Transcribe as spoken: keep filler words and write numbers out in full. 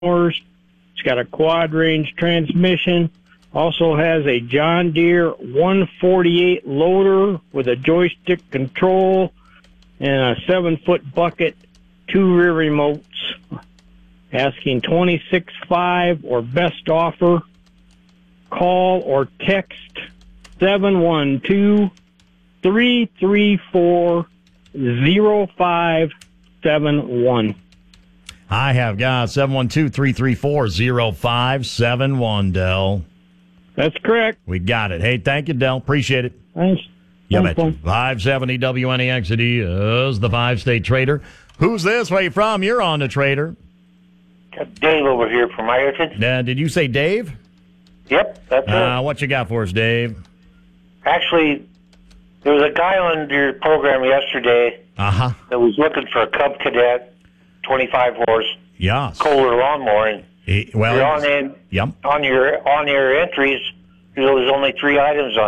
It's got a quad range transmission. Also has a John Deere one forty-eight loader with a joystick control and a seven-foot bucket, two rear remotes. Asking twenty-six five or best offer. Call or text seven one two, three three four, zero five seven one. I have got seven one two, three three four, zero five seven one, Del. That's correct. We got it. Hey, thank you, Del. Appreciate it. Thanks. Yeah, Thanks, bet. five seventy W N E X is the five-state trader. Who's this? Where you from? You're on the trader. Dave over here from Ireton. Uh, did you say Dave? Yep, that's uh, it. What you got for us, Dave? Actually, there was a guy on your program yesterday uh-huh. that was looking for a Cub Cadet twenty-five horse yes. Kohler lawnmower. And he, well, on, in, yep. on your on your entries, there was only three items on